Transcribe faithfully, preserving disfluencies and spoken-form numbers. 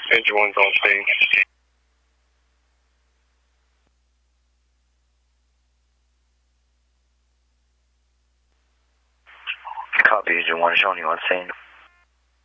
Engine one's on scene. Copy, Engine one, showing you on scene.